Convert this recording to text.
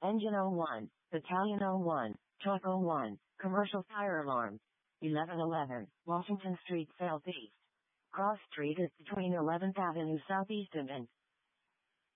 Engine 01, Battalion 01, Truck 01, Commercial Fire Alarm. 1111, Washington Street Southeast. Cross Street is between 11th Avenue Southeast and